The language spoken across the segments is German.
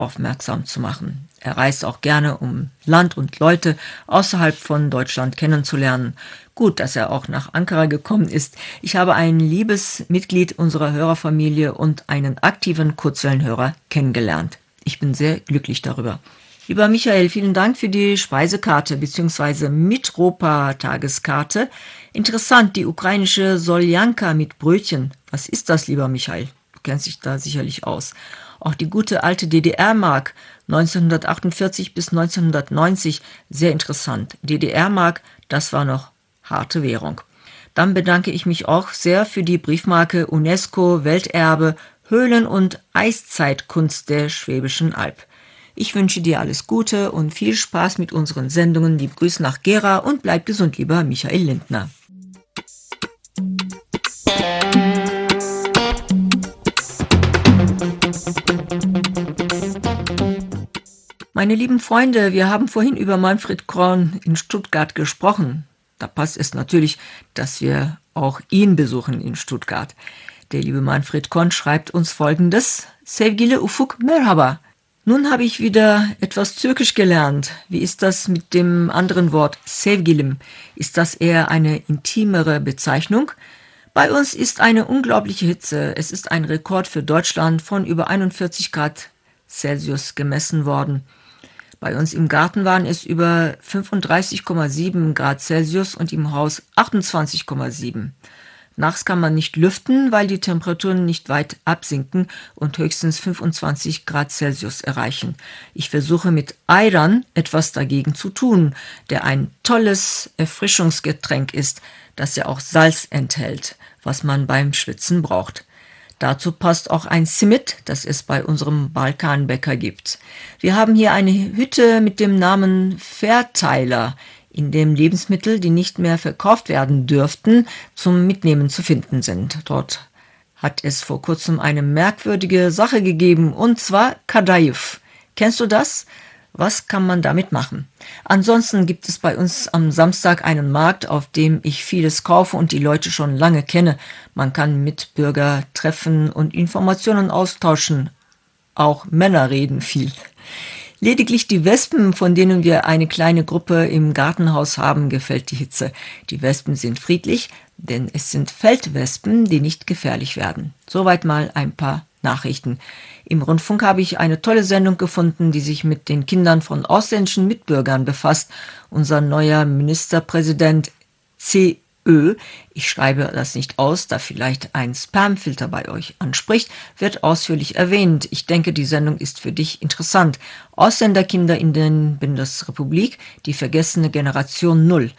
aufmerksam zu machen. Er reist auch gerne, um Land und Leute außerhalb von Deutschland kennenzulernen. Gut, dass er auch nach Ankara gekommen ist. Ich habe ein liebes Mitglied unserer Hörerfamilie und einen aktiven Kurzwellenhörer kennengelernt. Ich bin sehr glücklich darüber. Lieber Michael, vielen Dank für die Speisekarte bzw. Mitropa-Tageskarte. Interessant, die ukrainische Soljanka mit Brötchen. Was ist das, lieber Michael? Du kennst dich da sicherlich aus. Auch die gute alte DDR-Mark 1948 bis 1990, sehr interessant. DDR-Mark, das war noch harte Währung. Dann bedanke ich mich auch sehr für die Briefmarke UNESCO Welterbe Höhlen- und Eiszeitkunst der Schwäbischen Alb. Ich wünsche dir alles Gute und viel Spaß mit unseren Sendungen. Liebe Grüße nach Gera und bleib gesund, lieber Michael Lindner. Meine lieben Freunde, wir haben vorhin über Manfred Korn in Stuttgart gesprochen. Da passt es natürlich, dass wir auch ihn besuchen in Stuttgart. Der liebe Manfred Korn schreibt uns Folgendes: Sevgili Ufuk merhaba. Nun habe ich wieder etwas Türkisch gelernt. Wie ist das mit dem anderen Wort sevgilim? Ist das eher eine intimere Bezeichnung? Bei uns ist eine unglaubliche Hitze. Es ist ein Rekord für Deutschland von über 41 Grad Celsius gemessen worden. Bei uns im Garten waren es über 35,7 Grad Celsius und im Haus 28,7. Nachts kann man nicht lüften, weil die Temperaturen nicht weit absinken und höchstens 25 Grad Celsius erreichen. Ich versuche mit Ayran etwas dagegen zu tun, der ein tolles Erfrischungsgetränk ist, das ja auch Salz enthält, was man beim Schwitzen braucht. Dazu passt auch ein Simit, das es bei unserem Balkanbäcker gibt. Wir haben hier eine Hütte mit dem Namen Verteiler, in dem Lebensmittel, die nicht mehr verkauft werden dürften, zum Mitnehmen zu finden sind. Dort hat es vor kurzem eine merkwürdige Sache gegeben, und zwar Kadayıf. Kennst du das? Was kann man damit machen? Ansonsten gibt es bei uns am Samstag einen Markt, auf dem ich vieles kaufe und die Leute schon lange kenne. Man kann Mitbürger treffen und Informationen austauschen. Auch Männer reden viel. Lediglich die Wespen, von denen wir eine kleine Gruppe im Gartenhaus haben, gefällt die Hitze. Die Wespen sind friedlich, denn es sind Feldwespen, die nicht gefährlich werden. Soweit mal ein paar Nachrichten. Im Rundfunk habe ich eine tolle Sendung gefunden, die sich mit den Kindern von ausländischen Mitbürgern befasst. Unser neuer Ministerpräsident CÖ, ich schreibe das nicht aus, da vielleicht ein Spamfilter bei euch anspricht, wird ausführlich erwähnt. Ich denke, die Sendung ist für dich interessant. Ausländerkinder in der Bundesrepublik, die vergessene Generation Null.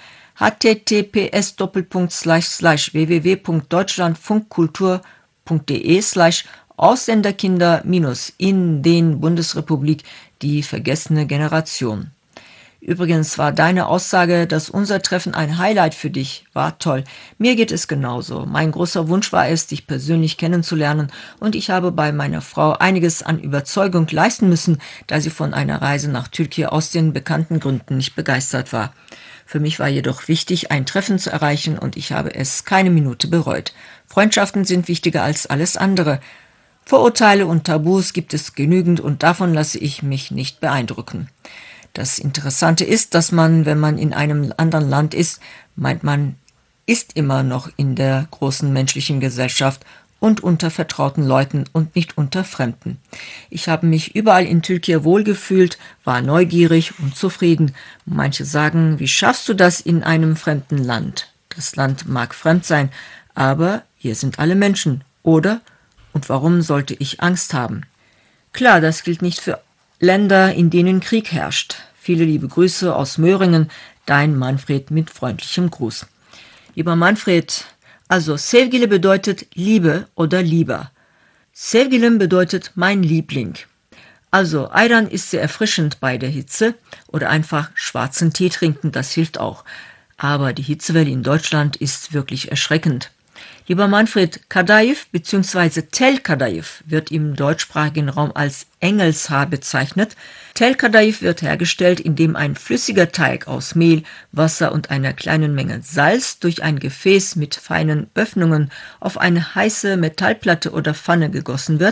https://www.deutschlandfunkkultur.de/Ausländerkinder- in den Bundesrepublik, die vergessene Generation. Übrigens war deine Aussage, dass unser Treffen ein Highlight für dich war, toll. Mir geht es genauso. Mein großer Wunsch war es, dich persönlich kennenzulernen, und ich habe bei meiner Frau einiges an Überzeugung leisten müssen, da sie von einer Reise nach Türkei aus den bekannten Gründen nicht begeistert war. Für mich war jedoch wichtig, ein Treffen zu erreichen, und ich habe es keine Minute bereut. Freundschaften sind wichtiger als alles andere. Vorurteile und Tabus gibt es genügend, und davon lasse ich mich nicht beeindrucken. Das Interessante ist, dass man, wenn man in einem anderen Land ist, meint, man ist immer noch in der großen menschlichen Gesellschaft und unter vertrauten Leuten und nicht unter Fremden. Ich habe mich überall in Türkei wohlgefühlt, war neugierig und zufrieden. Manche sagen, wie schaffst du das in einem fremden Land? Das Land mag fremd sein, aber hier sind alle Menschen, oder? Und warum sollte ich Angst haben? Klar, das gilt nicht für Länder, in denen Krieg herrscht. Viele liebe Grüße aus Möhringen, dein Manfred mit freundlichem Gruß. Lieber Manfred, also Sevgili bedeutet Liebe oder Lieber. Sevgilim bedeutet mein Liebling. Also Ayran ist sehr erfrischend bei der Hitze, oder einfach schwarzen Tee trinken, das hilft auch. Aber die Hitzewelle in Deutschland ist wirklich erschreckend. Lieber Manfred, Kadayıf bzw. Tel Kadayıf wird im deutschsprachigen Raum als Engelshaar bezeichnet. Tel Kadayıf wird hergestellt, indem ein flüssiger Teig aus Mehl, Wasser und einer kleinen Menge Salz durch ein Gefäß mit feinen Öffnungen auf eine heiße Metallplatte oder Pfanne gegossen wird.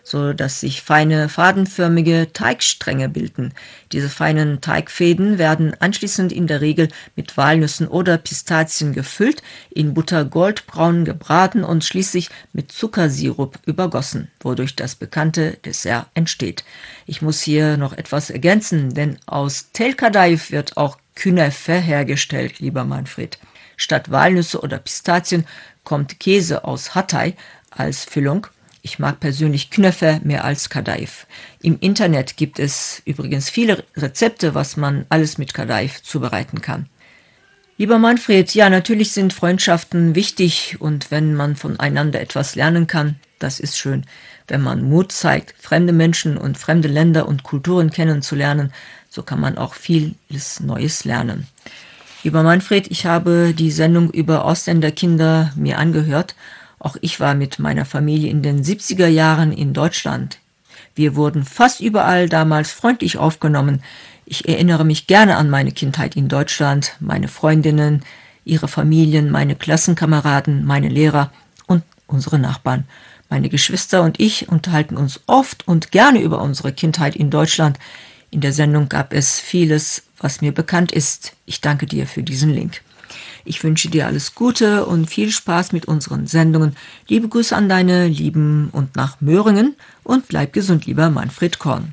so dass sich feine, fadenförmige Teigstränge bilden. Diese feinen Teigfäden werden anschließend in der Regel mit Walnüssen oder Pistazien gefüllt, in Butter goldbraun gebraten und schließlich mit Zuckersirup übergossen, wodurch das bekannte Dessert entsteht. Ich muss hier noch etwas ergänzen, denn aus Tel Kadayif wird auch Künefe hergestellt, lieber Manfred. Statt Walnüsse oder Pistazien kommt Käse aus Hatay als Füllung. Ich mag persönlich Künefe mehr als Kadayif. Im Internet gibt es übrigens viele Rezepte, was man alles mit Kadayif zubereiten kann. Lieber Manfred, ja, natürlich sind Freundschaften wichtig und wenn man voneinander etwas lernen kann, das ist schön. Wenn man Mut zeigt, fremde Menschen und fremde Länder und Kulturen kennenzulernen, so kann man auch vieles Neues lernen. Lieber Manfred, ich habe die Sendung über Ausländerkinder mir angehört. Auch ich war mit meiner Familie in den 70er Jahren in Deutschland. Wir wurden fast überall damals freundlich aufgenommen. Ich erinnere mich gerne an meine Kindheit in Deutschland, meine Freundinnen, ihre Familien, meine Klassenkameraden, meine Lehrer und unsere Nachbarn. Meine Geschwister und ich unterhalten uns oft und gerne über unsere Kindheit in Deutschland. In der Sendung gab es vieles, was mir bekannt ist. Ich danke dir für diesen Link. Ich wünsche dir alles Gute und viel Spaß mit unseren Sendungen. Liebe Grüße an deine Lieben und nach Möhringen und bleib gesund, lieber Manfred Korn.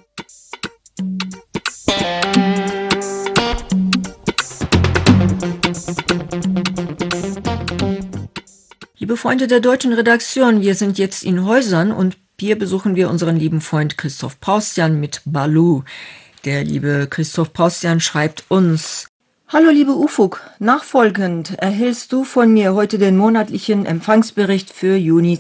Liebe Freunde der deutschen Redaktion, wir sind jetzt in Häusern und hier besuchen wir unseren lieben Freund Christoph Paustian mit Baloo. Der liebe Christoph Paustian schreibt uns: Hallo liebe Ufuk, nachfolgend erhältst du von mir heute den monatlichen Empfangsbericht für Juni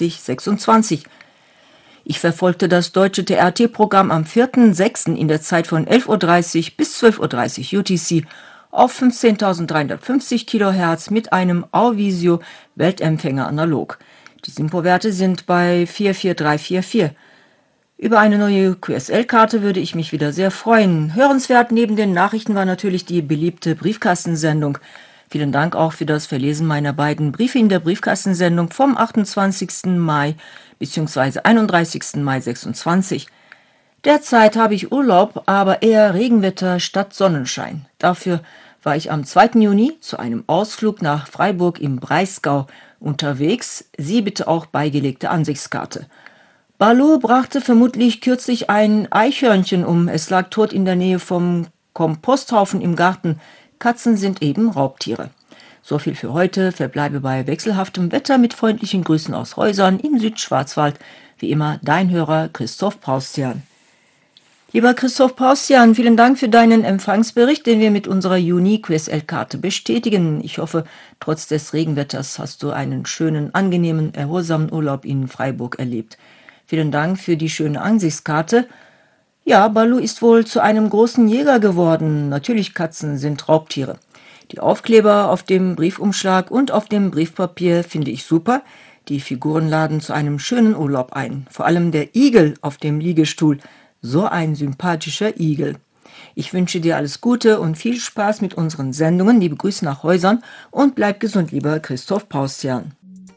2026. Ich verfolgte das deutsche TRT-Programm am 4.6. in der Zeit von 11.30 Uhr bis 12.30 Uhr UTC auf 15.350 kHz mit einem Auvisio Weltempfänger analog. Die SINPO-Werte sind bei 44344. Über eine neue QSL-Karte würde ich mich wieder sehr freuen. Hörenswert neben den Nachrichten war natürlich die beliebte Briefkastensendung. Vielen Dank auch für das Verlesen meiner beiden Briefe in der Briefkastensendung vom 28. Mai bzw. 31. Mai 26. Derzeit habe ich Urlaub, aber eher Regenwetter statt Sonnenschein. Dafür war ich am 2. Juni zu einem Ausflug nach Freiburg im Breisgau unterwegs. Sie bitte auch beigelegte Ansichtskarte. Baloo brachte vermutlich kürzlich ein Eichhörnchen um. Es lag tot in der Nähe vom Komposthaufen im Garten. Katzen sind eben Raubtiere. So viel für heute. Verbleibe bei wechselhaftem Wetter mit freundlichen Grüßen aus Häusern im Südschwarzwald. Wie immer dein Hörer Christoph Paustian. Lieber Christoph Paustian, vielen Dank für deinen Empfangsbericht, den wir mit unserer Juni-QSL-Karte bestätigen. Ich hoffe, trotz des Regenwetters hast du einen schönen, angenehmen, erholsamen Urlaub in Freiburg erlebt. Vielen Dank für die schöne Ansichtskarte. Ja, Baloo ist wohl zu einem großen Jäger geworden. Natürlich, Katzen sind Raubtiere. Die Aufkleber auf dem Briefumschlag und auf dem Briefpapier finde ich super. Die Figuren laden zu einem schönen Urlaub ein. Vor allem der Igel auf dem Liegestuhl. So ein sympathischer Igel. Ich wünsche dir alles Gute und viel Spaß mit unseren Sendungen. Liebe Grüße nach Häusern und bleib gesund, lieber Christoph Paustian.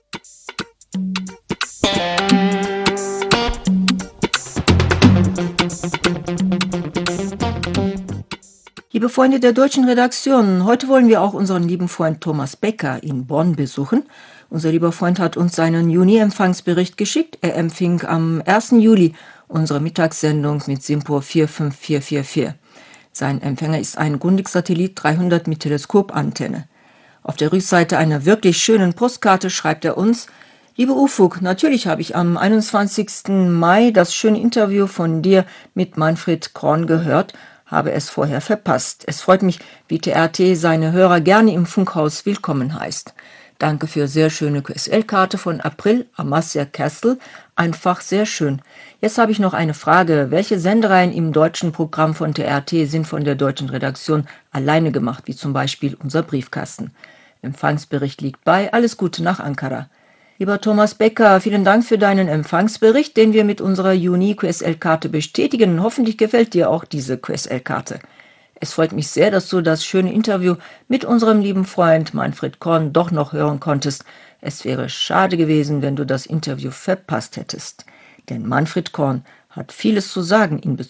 Liebe Freunde der deutschen Redaktion, heute wollen wir auch unseren lieben Freund Thomas Becker in Bonn besuchen. Unser lieber Freund hat uns seinen Juni-Empfangsbericht geschickt. Er empfing am 1. Juli unsere Mittagssendung mit SINPO 45444. Sein Empfänger ist ein Grundig-Satellit 300 mit Teleskopantenne. Auf der Rückseite einer wirklich schönen Postkarte schreibt er uns: Liebe Ufuk, natürlich habe ich am 21. Mai das schöne Interview von dir mit Manfred Korn gehört, habe es vorher verpasst. Es freut mich, wie TRT seine Hörer gerne im Funkhaus willkommen heißt. Danke für sehr schöne QSL-Karte von April, Amasya Castle. Einfach sehr schön. Jetzt habe ich noch eine Frage. Welche Sendereien im deutschen Programm von TRT sind von der deutschen Redaktion alleine gemacht, wie zum Beispiel unser Briefkasten? Empfangsbericht liegt bei. Alles Gute nach Ankara. Lieber Thomas Becker, vielen Dank für deinen Empfangsbericht, den wir mit unserer Juni-QSL-Karte bestätigen. Hoffentlich gefällt dir auch diese QSL-Karte. Es freut mich sehr, dass du das schöne Interview mit unserem lieben Freund Manfred Korn doch noch hören konntest. Es wäre schade gewesen, wenn du das Interview verpasst hättest. Denn Manfred Korn hat vieles zu sagen in Bezug